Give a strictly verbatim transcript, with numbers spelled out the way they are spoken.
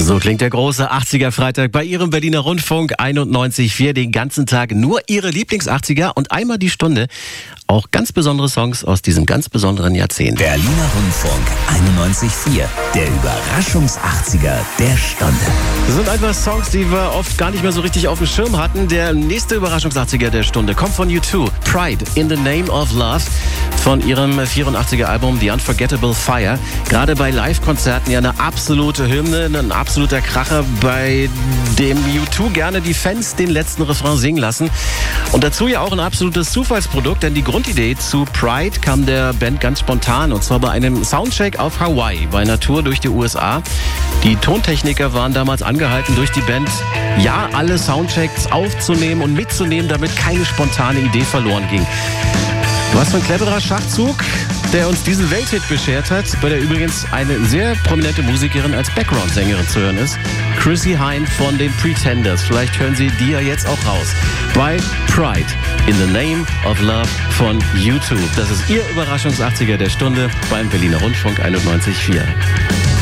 So klingt der große achtziger-Freitag bei Ihrem Berliner Rundfunk einundneunzig Komma vier. Den ganzen Tag nur Ihre Lieblings-achtziger und einmal die Stunde auch ganz besondere Songs aus diesem ganz besonderen Jahrzehnt. Berliner Rundfunk einundneunzig Komma vier. Der Überraschungs-achtziger der Stunde. Das sind einfach Songs, die wir oft gar nicht mehr so richtig auf dem Schirm hatten. Der nächste Überraschungs-achtziger der Stunde kommt von U zwei. Pride, In the Name of Love. Von ihrem vierundachtziger-Album The Unforgettable Fire. Gerade bei Live-Konzerten ja eine absolute Hymne, ein absoluter Kracher, bei dem U zwei gerne die Fans den letzten Refrain singen lassen. Und dazu ja auch ein absolutes Zufallsprodukt, denn die Grundidee zu Pride kam der Band ganz spontan, und zwar bei einem Soundcheck auf Hawaii, bei einer Tour durch die U S A. Die Tontechniker waren damals angehalten, durch die Band ja alle Soundchecks aufzunehmen und mitzunehmen, damit keine spontane Idee verloren ging. Was für ein cleverer Schachzug, der uns diesen Welthit beschert hat, bei der übrigens eine sehr prominente Musikerin als Background-Sängerin zu hören ist. Chrissy Hynde von den Pretenders. Vielleicht hören Sie die ja jetzt auch raus. Bei Pride, In the Name of Love von U zwei. Das ist Ihr Überraschungs-achtziger der Stunde beim Berliner Rundfunk einundneunzig Komma vier.